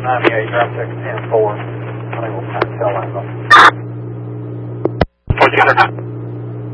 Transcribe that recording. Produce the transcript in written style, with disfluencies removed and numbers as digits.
98, drop check 10-4. I think we'll try and tell him. 1400.